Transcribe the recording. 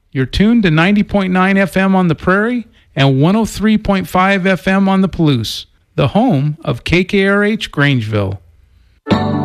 You're tuned to 90.9 FM on the Prairie and 103.5 FM on the Palouse, the home of KKRH Grangeville.